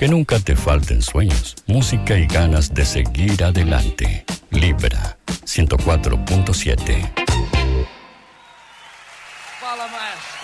Que nunca te falten sueños, música y ganas de seguir adelante. Libra 104.7. Fala, maestro.